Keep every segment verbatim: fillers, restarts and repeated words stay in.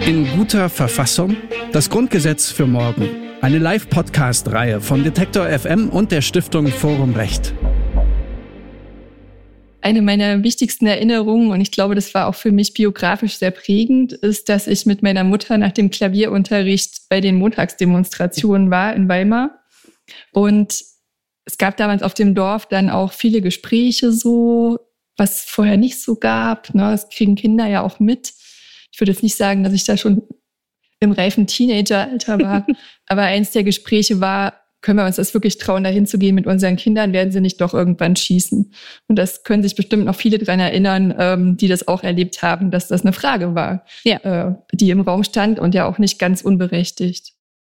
In guter Verfassung? Das Grundgesetz für morgen. Eine Live-Podcast-Reihe von Detektor F M und der Stiftung Forum Recht. Eine meiner wichtigsten Erinnerungen, und ich glaube, das war auch für mich biografisch sehr prägend, ist, dass ich mit meiner Mutter nach dem Klavierunterricht bei den Montagsdemonstrationen war in Weimar. Und es gab damals auf dem Dorf dann auch viele Gespräche so, was es vorher nicht so gab. Ne? Das kriegen Kinder ja auch mit. Ich würde jetzt nicht sagen, dass ich da schon im reifen Teenageralter war, aber eins der Gespräche war, können wir uns das wirklich trauen, da hinzugehen mit unseren Kindern, werden sie nicht doch irgendwann schießen? Und das können sich bestimmt noch viele dran erinnern, ähm, die das auch erlebt haben, dass das eine Frage war, ja. äh, die im Raum stand und ja auch nicht ganz unberechtigt.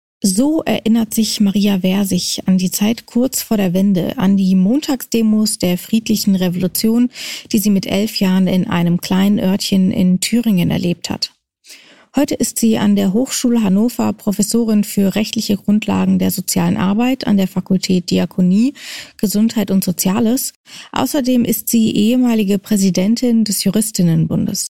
So erinnert sich Maria Versich an die Zeit kurz vor der Wende, an die Montagsdemos der friedlichen Revolution, die sie mit elf Jahren in einem kleinen Örtchen in Thüringen erlebt hat. Heute ist sie an der Hochschule Hannover Professorin für rechtliche Grundlagen der sozialen Arbeit an der Fakultät Diakonie, Gesundheit und Soziales. Außerdem ist sie ehemalige Präsidentin des Juristinnenbundes.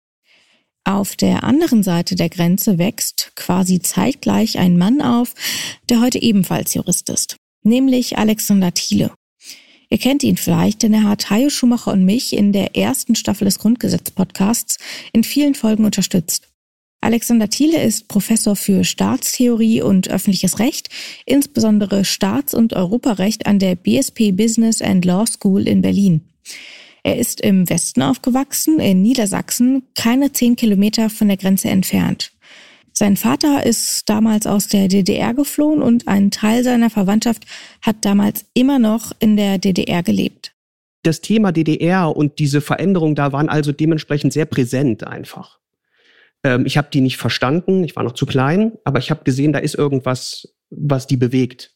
Auf der anderen Seite der Grenze wächst quasi zeitgleich ein Mann auf, der heute ebenfalls Jurist ist, nämlich Alexander Thiele. Ihr kennt ihn vielleicht, denn er hat Hajo Schumacher und mich in der ersten Staffel des Grundgesetz-Podcasts in vielen Folgen unterstützt. Alexander Thiele ist Professor für Staatstheorie und öffentliches Recht, insbesondere Staats- und Europarecht an der B S P Business and Law School in Berlin. Er ist im Westen aufgewachsen, in Niedersachsen, keine zehn Kilometer von der Grenze entfernt. Sein Vater ist damals aus der D D R geflohen und ein Teil seiner Verwandtschaft hat damals immer noch in der D D R gelebt. Das Thema D D R und diese Veränderungen da waren also dementsprechend sehr präsent einfach. Ähm, ich habe die nicht verstanden, ich war noch zu klein, aber ich habe gesehen, da ist irgendwas, was die bewegt.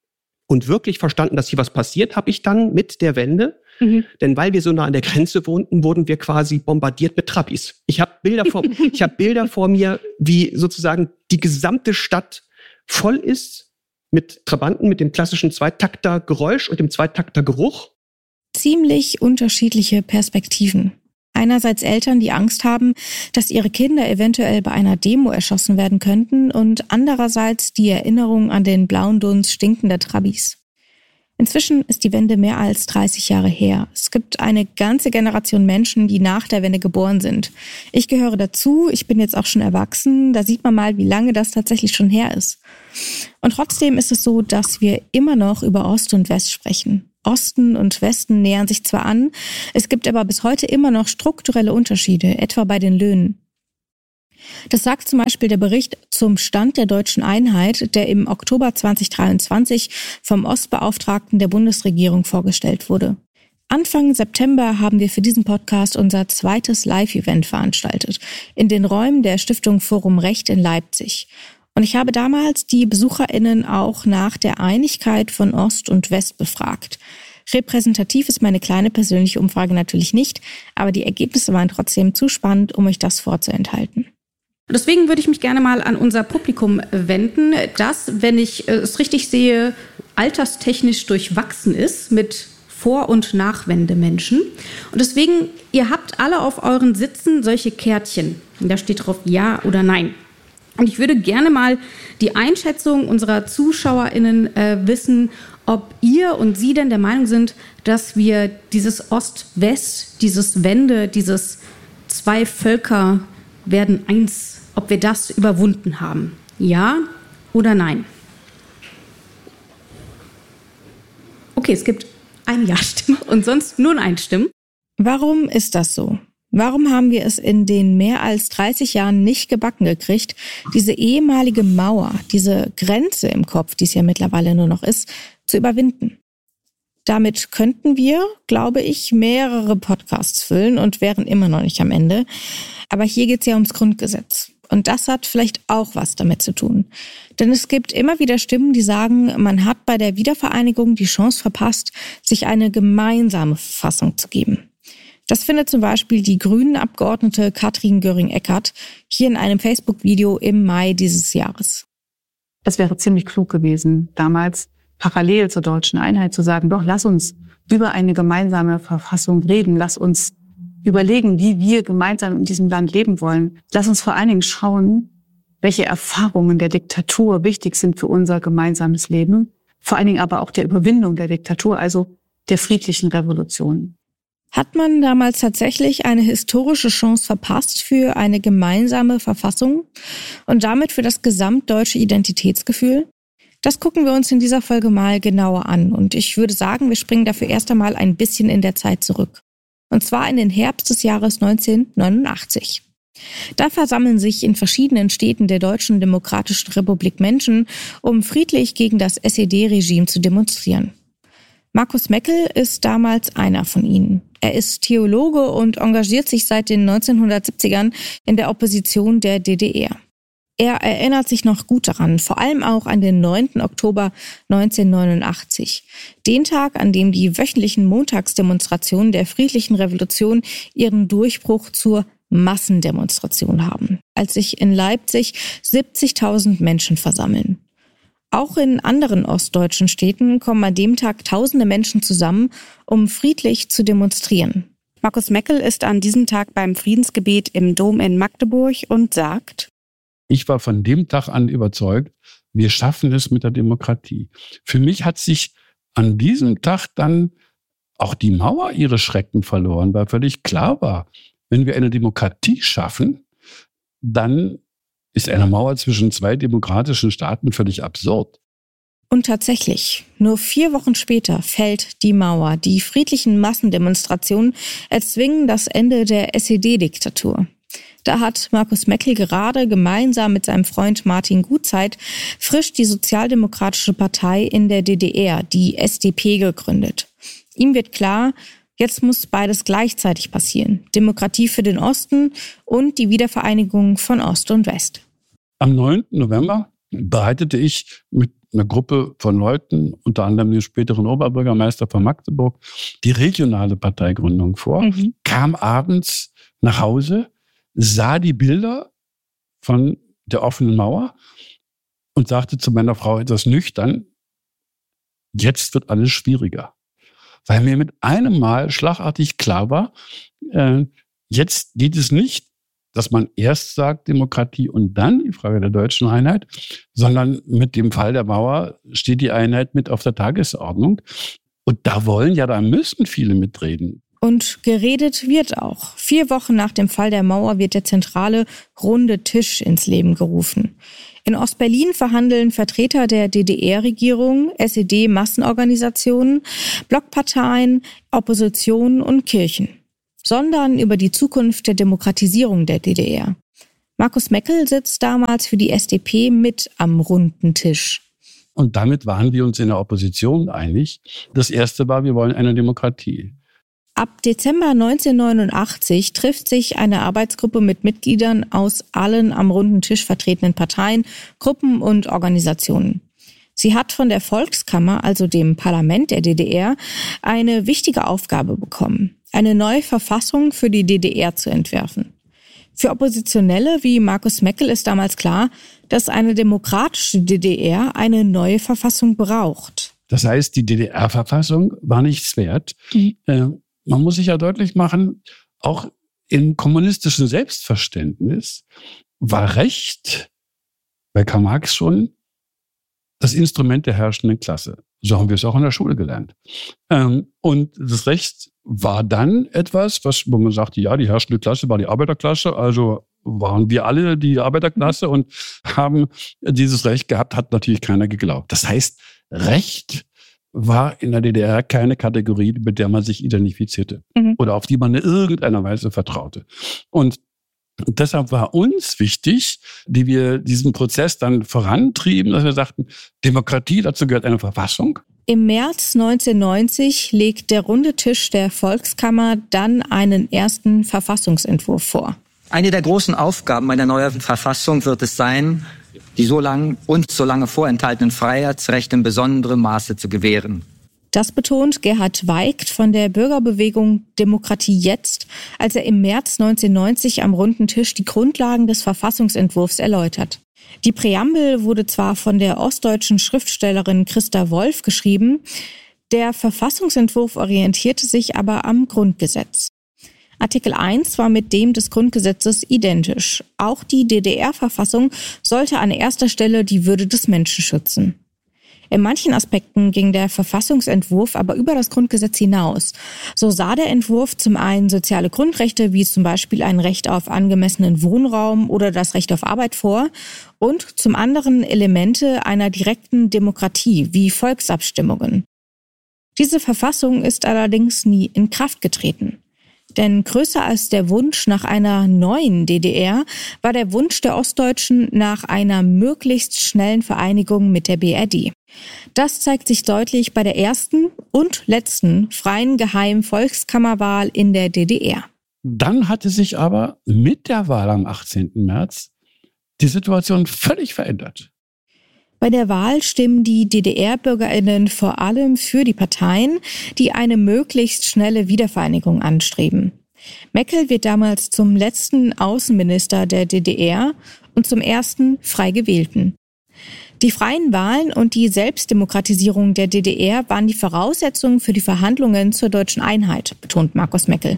Und wirklich verstanden, dass hier was passiert, habe ich dann mit der Wende. Mhm. Denn weil wir so nah an der Grenze wohnten, wurden wir quasi bombardiert mit Trabis. Ich habe Bilder vor, ich habe Bilder vor mir, wie sozusagen die gesamte Stadt voll ist mit Trabanten, mit dem klassischen Zweitakter-Geräusch und dem Zweitakter-Geruch. Ziemlich unterschiedliche Perspektiven. Einerseits Eltern, die Angst haben, dass ihre Kinder eventuell bei einer Demo erschossen werden könnten, und andererseits die Erinnerung an den blauen Dunst stinkender Trabis. Inzwischen ist die Wende mehr als dreißig Jahre her. Es gibt eine ganze Generation Menschen, die nach der Wende geboren sind. Ich gehöre dazu, ich bin jetzt auch schon erwachsen. Da sieht man mal, wie lange das tatsächlich schon her ist. Und trotzdem ist es so, dass wir immer noch über Ost und West sprechen. Osten und Westen nähern sich zwar an, es gibt aber bis heute immer noch strukturelle Unterschiede, etwa bei den Löhnen. Das sagt zum Beispiel der Bericht zum Stand der deutschen Einheit, der im Oktober zweitausenddreiundzwanzig vom Ostbeauftragten der Bundesregierung vorgestellt wurde. Anfang September haben wir für diesen Podcast unser zweites Live-Event veranstaltet, in den Räumen der Stiftung Forum Recht in Leipzig. Und ich habe damals die BesucherInnen auch nach der Einigkeit von Ost und West befragt. Repräsentativ ist meine kleine persönliche Umfrage natürlich nicht, aber die Ergebnisse waren trotzdem zu spannend, um euch das vorzuenthalten. Deswegen würde ich mich gerne mal an unser Publikum wenden, das, wenn ich es richtig sehe, alterstechnisch durchwachsen ist mit Vor- und Nachwendemenschen. Und deswegen, ihr habt alle auf euren Sitzen solche Kärtchen. Da steht drauf Ja oder Nein. Und ich würde gerne mal die Einschätzung unserer ZuschauerInnen äh, wissen, ob ihr und sie denn der Meinung sind, dass wir dieses Ost-West, dieses Wende, dieses zwei Völker werden eins, ob wir das überwunden haben. Ja oder nein? Okay, es gibt eine Ja-Stimme und sonst nur ein Stimmen. Warum ist das so? Warum haben wir es in den mehr als dreißig Jahren nicht gebacken gekriegt, diese ehemalige Mauer, diese Grenze im Kopf, die es ja mittlerweile nur noch ist, zu überwinden? Damit könnten wir, glaube ich, mehrere Podcasts füllen und wären immer noch nicht am Ende. Aber hier geht es ja ums Grundgesetz. Und das hat vielleicht auch was damit zu tun. Denn es gibt immer wieder Stimmen, die sagen, man hat bei der Wiedervereinigung die Chance verpasst, sich eine gemeinsame Verfassung zu geben. Das findet zum Beispiel die Grünen-Abgeordnete Katrin Göring-Eckardt hier in einem Facebook-Video im Mai dieses Jahres. Es wäre ziemlich klug gewesen, damals parallel zur deutschen Einheit zu sagen, doch, lass uns über eine gemeinsame Verfassung reden, lass uns überlegen, wie wir gemeinsam in diesem Land leben wollen. Lass uns vor allen Dingen schauen, welche Erfahrungen der Diktatur wichtig sind für unser gemeinsames Leben, vor allen Dingen aber auch der Überwindung der Diktatur, also der friedlichen Revolution. Hat man damals tatsächlich eine historische Chance verpasst für eine gemeinsame Verfassung und damit für das gesamtdeutsche Identitätsgefühl? Das gucken wir uns in dieser Folge mal genauer an und ich würde sagen, wir springen dafür erst einmal ein bisschen in der Zeit zurück. Und zwar in den Herbst des Jahres neunzehnhundertneunundachtzig. Da versammeln sich in verschiedenen Städten der Deutschen Demokratischen Republik Menschen, um friedlich gegen das S E D-Regime zu demonstrieren. Markus Meckel ist damals einer von ihnen. Er ist Theologe und engagiert sich seit den neunzehnhundertsiebzigern in der Opposition der D D R. Er erinnert sich noch gut daran, vor allem auch an den neunten Oktober neunzehnhundertneunundachtzig, den Tag, an dem die wöchentlichen Montagsdemonstrationen der friedlichen Revolution ihren Durchbruch zur Massendemonstration haben, als sich in Leipzig siebzigtausend Menschen versammeln. Auch in anderen ostdeutschen Städten kommen an dem Tag tausende Menschen zusammen, um friedlich zu demonstrieren. Markus Meckel ist an diesem Tag beim Friedensgebet im Dom in Magdeburg und sagt: Ich war von dem Tag an überzeugt, wir schaffen es mit der Demokratie. Für mich hat sich an diesem Tag dann auch die Mauer ihre Schrecken verloren, weil völlig klar war, wenn wir eine Demokratie schaffen, dann ist eine Mauer zwischen zwei demokratischen Staaten völlig absurd. Und tatsächlich, nur vier Wochen später fällt die Mauer. Die friedlichen Massendemonstrationen erzwingen das Ende der S E D-Diktatur. Da hat Markus Meckel gerade gemeinsam mit seinem Freund Martin Gutzeit frisch die Sozialdemokratische Partei in der D D R, die S D P, gegründet. Ihm wird klar, jetzt muss beides gleichzeitig passieren. Demokratie für den Osten und die Wiedervereinigung von Ost und West. Am neunten November bereitete ich mit einer Gruppe von Leuten, unter anderem den späteren Oberbürgermeister von Magdeburg, die regionale Parteigründung vor, mhm. kam abends nach Hause, sah die Bilder von der offenen Mauer und sagte zu meiner Frau etwas nüchtern: Jetzt wird alles schwieriger. Weil mir mit einem Mal schlagartig klar war, äh, jetzt geht es nicht, dass man erst sagt Demokratie und dann die Frage der deutschen Einheit, sondern mit dem Fall der Mauer steht die Einheit mit auf der Tagesordnung. Und da wollen ja, da müssen viele mitreden. Und geredet wird auch. Vier Wochen nach dem Fall der Mauer wird der zentrale Runde Tisch ins Leben gerufen. In Ostberlin verhandeln Vertreter der D D R-Regierung, S E D-Massenorganisationen, Blockparteien, Opposition und Kirchen, sondern über die Zukunft der Demokratisierung der D D R. Markus Meckel sitzt damals für die S D P mit am runden Tisch. Und damit waren wir uns in der Opposition einig. Das erste war, wir wollen eine Demokratie. Ab Dezember neunzehnhundertneunundachtzig trifft sich eine Arbeitsgruppe mit Mitgliedern aus allen am runden Tisch vertretenen Parteien, Gruppen und Organisationen. Sie hat von der Volkskammer, also dem Parlament der D D R, eine wichtige Aufgabe bekommen: eine neue Verfassung für die D D R zu entwerfen. Für Oppositionelle wie Markus Meckel ist damals klar, dass eine demokratische D D R eine neue Verfassung braucht. Das heißt, die D D R-Verfassung war nichts wert. Mhm. Äh, man muss sich ja deutlich machen, auch im kommunistischen Selbstverständnis war Recht bei Karl Marx schon das Instrument der herrschenden Klasse. So haben wir es auch in der Schule gelernt. Ähm, und das Recht war dann etwas, was, wo man sagte, ja, die herrschende Klasse war die Arbeiterklasse, also waren wir alle die Arbeiterklasse und haben dieses Recht gehabt, hat natürlich keiner geglaubt. Das heißt, Recht war in der D D R keine Kategorie, mit der man sich identifizierte mhm. oder auf die man in irgendeiner Weise vertraute. Und deshalb war uns wichtig, die wir diesen Prozess dann vorantrieben, dass wir sagten, Demokratie, dazu gehört eine Verfassung. Im März neunzehnhundertneunzig legt der runde Tisch der Volkskammer dann einen ersten Verfassungsentwurf vor. Eine der großen Aufgaben einer neuen Verfassung wird es sein, die so lang, uns so lange vorenthaltenen Freiheitsrechte in besonderem Maße zu gewähren. Das betont Gerhard Weigt von der Bürgerbewegung Demokratie jetzt, als er im März neunzehnhundertneunzig am runden Tisch die Grundlagen des Verfassungsentwurfs erläutert. Die Präambel wurde zwar von der ostdeutschen Schriftstellerin Christa Wolf geschrieben, der Verfassungsentwurf orientierte sich aber am Grundgesetz. Artikel eins war mit dem des Grundgesetzes identisch. Auch die D D R-Verfassung sollte an erster Stelle die Würde des Menschen schützen. In manchen Aspekten ging der Verfassungsentwurf aber über das Grundgesetz hinaus. So sah der Entwurf zum einen soziale Grundrechte, wie zum Beispiel ein Recht auf angemessenen Wohnraum oder das Recht auf Arbeit vor, und zum anderen Elemente einer direkten Demokratie, wie Volksabstimmungen. Diese Verfassung ist allerdings nie in Kraft getreten. Denn größer als der Wunsch nach einer neuen D D R war der Wunsch der Ostdeutschen nach einer möglichst schnellen Vereinigung mit der B R D. Das zeigt sich deutlich bei der ersten und letzten freien geheimen Volkskammerwahl in der D D R. Dann hatte sich aber mit der Wahl am achtzehnten März die Situation völlig verändert. Bei der Wahl stimmen die D D R-BürgerInnen vor allem für die Parteien, die eine möglichst schnelle Wiedervereinigung anstreben. Meckel wird damals zum letzten Außenminister der D D R und zum ersten frei gewählten. Die freien Wahlen und die Selbstdemokratisierung der D D R waren die Voraussetzungen für die Verhandlungen zur deutschen Einheit, betont Markus Meckel.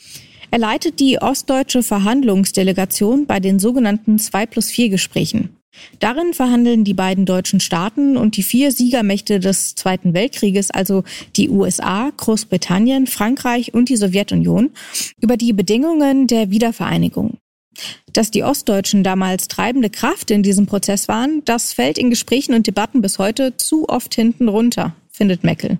Er leitet die ostdeutsche Verhandlungsdelegation bei den sogenannten zwei plus vier Gesprächen. Darin verhandeln die beiden deutschen Staaten und die vier Siegermächte des Zweiten Weltkrieges, also die U S A, Großbritannien, Frankreich und die Sowjetunion, über die Bedingungen der Wiedervereinigung. Dass die Ostdeutschen damals treibende Kraft in diesem Prozess waren, das fällt in Gesprächen und Debatten bis heute zu oft hinten runter, findet Meckel.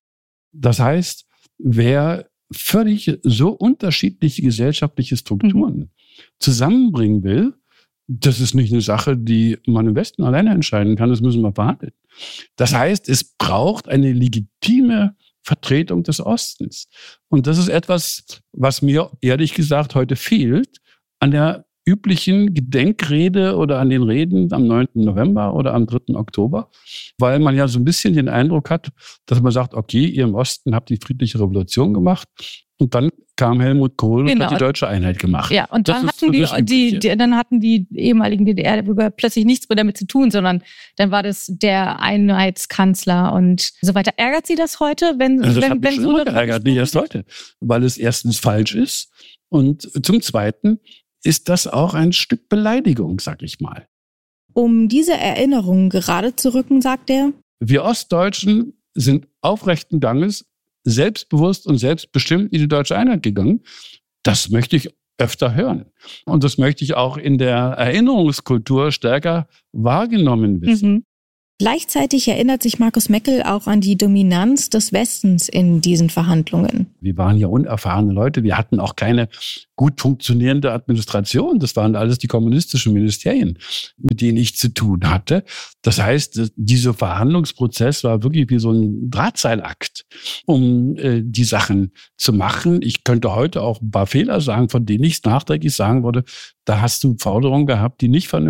Das heißt, wer völlig so unterschiedliche gesellschaftliche Strukturen mhm. zusammenbringen will, das ist nicht eine Sache, die man im Westen alleine entscheiden kann, das müssen wir verhandeln. Das heißt, es braucht eine legitime Vertretung des Ostens. Und das ist etwas, was mir ehrlich gesagt heute fehlt an der üblichen Gedenkrede oder an den Reden am neunten November oder am dritten Oktober, weil man ja so ein bisschen den Eindruck hat, dass man sagt, okay, ihr im Osten habt die friedliche Revolution gemacht und dann kam Helmut Kohl genau. und hat die deutsche Einheit gemacht. Ja, und dann hatten die, die, die, dann hatten die ehemaligen D D R-Bürger plötzlich nichts mehr damit zu tun, sondern dann war das der Einheitskanzler und so weiter. Ärgert Sie das heute, wenn also wenn, das wenn hat so mich ärgert, nicht erst heute, weil es erstens falsch ist und zum Zweiten ist das auch ein Stück Beleidigung, sag ich mal. Um diese Erinnerung gerade zu rücken, sagt er: Wir Ostdeutschen sind aufrechten Ganges selbstbewusst und selbstbestimmt in die deutsche Einheit gegangen. Das möchte ich öfter hören. Und das möchte ich auch in der Erinnerungskultur stärker wahrgenommen wissen. Mhm. Gleichzeitig erinnert sich Markus Meckel auch an die Dominanz des Westens in diesen Verhandlungen. Wir waren ja unerfahrene Leute. Wir hatten auch keine gut funktionierende Administration. Das waren alles die kommunistischen Ministerien, mit denen ich zu tun hatte. Das heißt, dieser Verhandlungsprozess war wirklich wie so ein Drahtseilakt, um äh, die Sachen zu machen. Ich könnte heute auch ein paar Fehler sagen, von denen ich nachträglich sagen würde, da hast du Forderungen gehabt, die nicht vernünftig